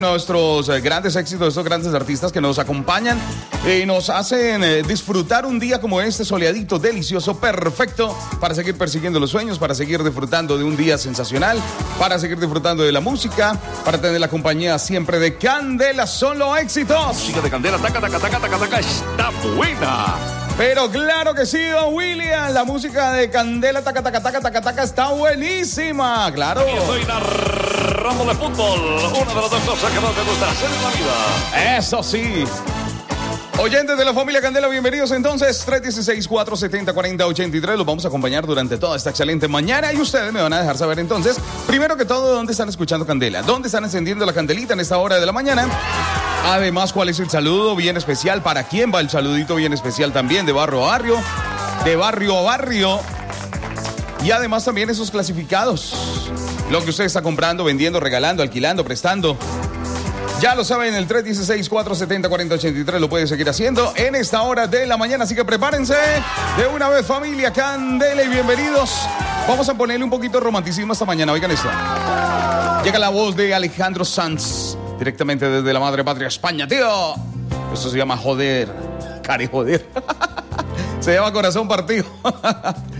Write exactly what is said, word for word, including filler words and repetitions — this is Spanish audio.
Nuestros eh, grandes éxitos, estos grandes artistas que nos acompañan y nos hacen eh, disfrutar un día como este, soleadito, delicioso, perfecto, para seguir persiguiendo los sueños, para seguir disfrutando de un día sensacional, para seguir disfrutando de la música, para tener la compañía siempre de Candela. Solo éxitos. Música de Candela, taca, taca, taca, taca, taca, está buena. Pero claro que sí, don William, la música de Candela, taca, taca, taca, taca, taca, está buenísima, claro. Y estoy narrando de fútbol, una de las dos cosas que más me gusta hacer en la vida. Eso sí. Oyentes de la familia Candela, bienvenidos entonces, tres uno seis, cuatro siete cero, cuatro cero ocho tres, los vamos a acompañar durante toda esta excelente mañana y ustedes me van a dejar saber entonces, primero que todo, dónde están escuchando Candela, dónde están encendiendo la candelita en esta hora de la mañana. Además, ¿cuál es el saludo bien especial? ¿Para quién va el saludito bien especial también? De barrio a barrio, de barrio a barrio. Y además también esos clasificados. Lo que usted está comprando, vendiendo, regalando, alquilando, prestando. Ya lo saben, el tres uno seis, cuatro siete cero, cuatro cero ocho tres lo puede seguir haciendo en esta hora de la mañana. Así que prepárense de una vez, familia Candela, y bienvenidos. Vamos a ponerle un poquito de romanticismo esta mañana. Oigan esto. Llega la voz de Alejandro Sanz, directamente desde la madre patria España, tío. Esto se llama joder. Cari joder. Se llama Corazón Partido.